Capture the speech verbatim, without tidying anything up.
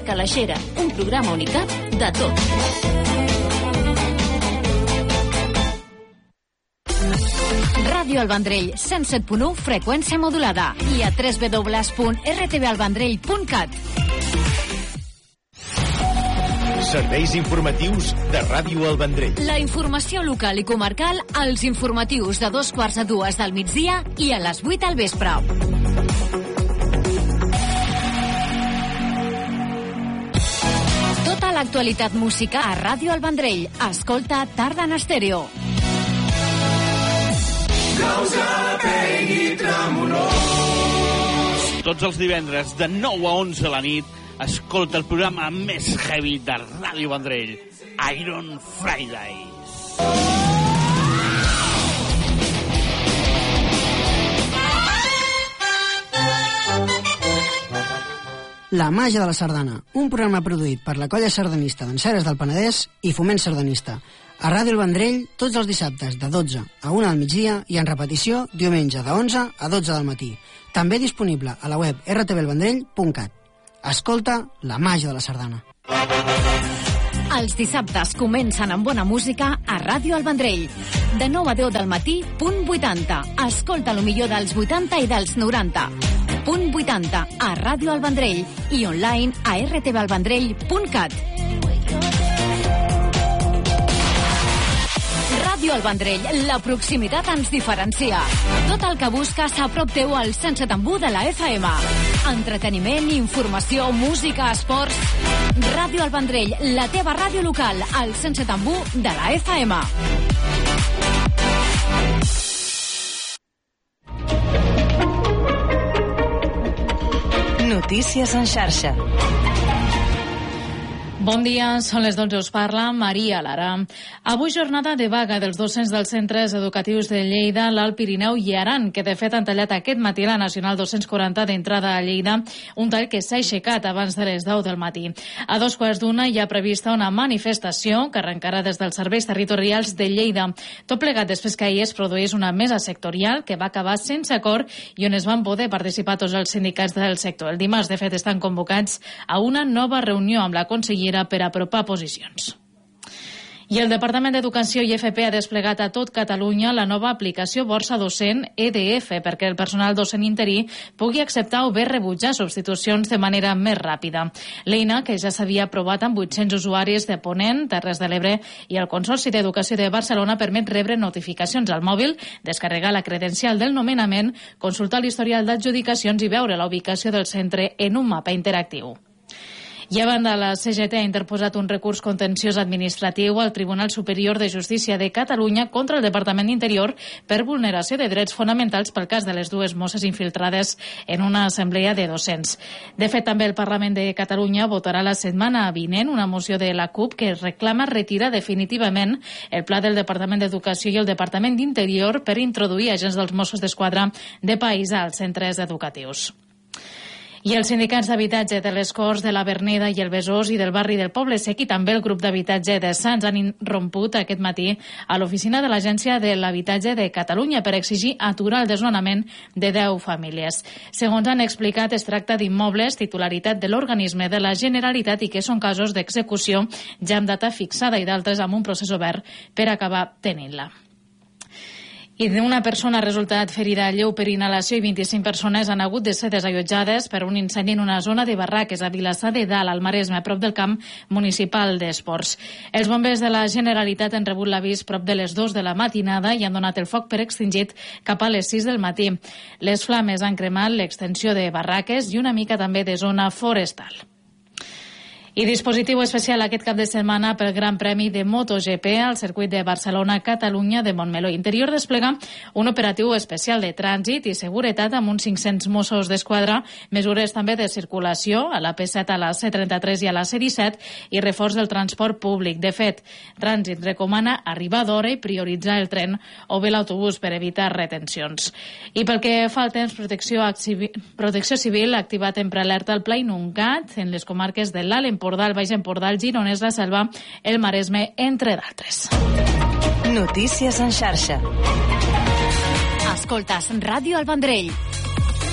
Calaixera, un programa unicat de tot. Ràdio El Vendrell, cent set punt u, freqüència modulada, i a w w w punt r t v el vendrell punt cat. Serveis informatius de Ràdio El Vendrell. La informació local i comarcal als informatius de dos quarts a dues del migdia i a les vuit al vespre. Tota l'actualitat musical a Ràdio El Vendrell. Escolta Tarda en Estèreo. Tots els divendres de nou a onze a la nit escolta el programa més heavy de Ràdio Vendrell, Iron Fridays. La màgia de la sardana, un programa produït per la colla sardanista d'Enseres del Penedès i Foment Sardanista. A Ràdio El Vendrell, tots els dissabtes de dotze a una del migdia i en repetició diumenge de onze a dotze del matí. També disponible a la web r t v el vendrell punt cat. Escolta la màgia de la sardana. Els dissabtes comencen amb bona música a Ràdio El Vendrell. De nou a deu del matí, punt vuitanta. Escolta el millor dels vuitanta i dels noranta. Punt vuitanta a Ràdio El Vendrell i online a r t v el vendrell punt cat. Ràdio El Vendrell, la proximitat ens diferencia. Tot el que busques a prop teu al cent set punt u de la F M. Entreteniment, informació, música, esports. Ràdio El Vendrell, la teva ràdio local, al cent set punt u de la F M. Notícies en xarxa. Bon dia, són les dotze, us parla Maria Lara. Avui jornada de vaga dels docents dels centres educatius de Lleida, l'Alt Pirineu i Aran, que de fet han tallat aquest matí la Nacional dos-cents quaranta d'entrada a Lleida, un tall que s'ha aixecat abans de les deu del matí. A dos quarts d'una hi ha prevista una manifestació que arrencarà des dels serveis territorials de Lleida. Tot plegat després que ahir es produís una mesa sectorial que va acabar sense acord i on es van poder participar tots els sindicats del sector. El dimarts, de fet, estan convocats a una nova reunió amb la consellera per apropar posicions. I el Departament d'Educació i F P ha desplegat a tot Catalunya la nova aplicació Borsa Docent E D F perquè el personal docent interí pugui acceptar o bé rebutjar substitucions de manera més ràpida. L'eina, que ja s'havia aprovat amb vuit-cents usuaris de Ponent, Terres de l'Ebre i el Consorci d'Educació de Barcelona, permet rebre notificacions al mòbil, descarregar la credencial del nomenament, consultar l'historial d'adjudicacions i veure la ubicació del centre en un mapa interactiu. I a banda, la C G T ha interposat un recurs contenciós administratiu al Tribunal Superior de Justícia de Catalunya contra el Departament d'Interior per vulneració de drets fonamentals pel cas de les dues mosses infiltrades en una assemblea de docents. De fet, també el Parlament de Catalunya votarà la setmana vinent una moció de la CUP que reclama retirar definitivament el pla del Departament d'Educació i el Departament d'Interior per introduir agents dels Mossos d'Esquadra de país als centres educatius. I els sindicats d'habitatge de les Corts, de la Verneda i el Besòs i del barri del Poble Sec i també el grup d'habitatge de Sants han irromput aquest matí a l'oficina de l'Agència de l'Habitatge de Catalunya per exigir aturar el desnonament de deu famílies. Segons han explicat, es tracta d'immobles titularitat de l'organisme de la Generalitat i que són casos d'execució ja amb data fixada i d'altres amb un procés obert per acabar tenint-la. I d'una persona ha resultat ferida lleu per inhalació i vint-i-cinc persones han hagut de ser desallotjades per un incendi en una zona de barraques a Vilassar de Dalt, al Maresme, a prop del camp municipal d'Esports. Els bombers de la Generalitat han rebut l'avís prop de les dues de la matinada i han donat el foc per extingit cap a les sis del matí. Les flames han cremat l'extensió de barraques i una mica també de zona forestal. I dispositiu especial aquest cap de setmana pel Gran Premi de MotoGP al circuit de Barcelona-Catalunya de Montmeló. Interior desplega un operatiu especial de trànsit i seguretat amb uns cinc-cents Mossos d'Esquadra, mesures també de circulació a la P set, a la C trenta-tres i a la C disset i reforç del transport públic. De fet, Trànsit recomana arribar d'hora i prioritzar el tren o bé l'autobús per evitar retencions. I pel que fa al temps, Protecció, Protecció Civil ha activat en prealerta el Pla Inundat en les comarques de l'Alt Empordà, el Baix Empordà, el Gironès, la Selva, el Maresme, entre d'altres. Notícies en xarxa. Escoltes Ràdio El Vendrell.